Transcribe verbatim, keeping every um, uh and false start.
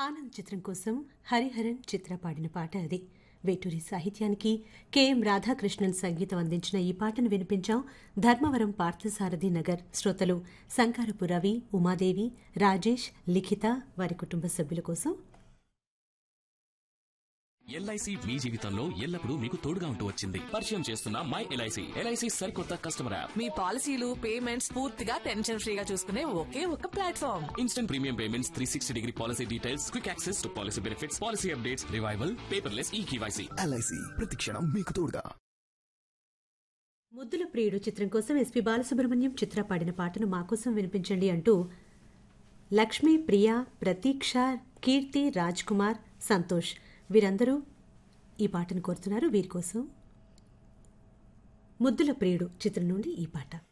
ఆనంద్ చిత్రం కోసం హరిహరన్ చిత్ర పాడిన పాట అది. వేటూరి సాహిత్యానికి కెఎం రాధాకృష్ణన్ సంగీతం అందించిన ఈ పాటను వినిపించాం. ధర్మవరం పార్థసారథి నగర్ శ్రోతలు సంకారపు రవి, ఉమాదేవి, రాజేష్, లిఖిత వారి కుటుంబ సభ్యుల కోసం. ఎల్ఐసి మీ జీవితంలో ఎల్లప్పుడూ మీకు తోడుగా ఉంటూ వచ్చింది. పరిచయం చేస్తున్న మై ఎల్ఐసి ఎల్ఐసి సరికొత్త కస్టమర్ యాప్. మీ పాలసీలు పేమెంట్స్ పూర్తిగా టెన్షన్ ఫ్రీగా చూసుకునే ఒకే ఒక platform. Instant premium payments, three sixty degree policy details, quick access to policy benefits, policy updates, revival, paperless ఈ కేవైసీ. ఎల్ఐసి ప్రతిక్షణం మీకు తోడుగా. ముద్దుల ప్రియుడు చిత్రం కోసం ఎస్పీ బాలసుబ్రహ్మణ్యం చిత్ర పాడిన పాటను మాకోసం వినిపించండి అంటూ లక్ష్మీ, ప్రియా, ప్రతీక్ష, కీర్తి, రాజ్ కుమార్, సంతోష్ వీరందరూ ఈ పాటను కోరుతున్నారు. వీరి కోసం ముద్దుల ప్రియుడు చిత్రం నుండి ఈ పాట.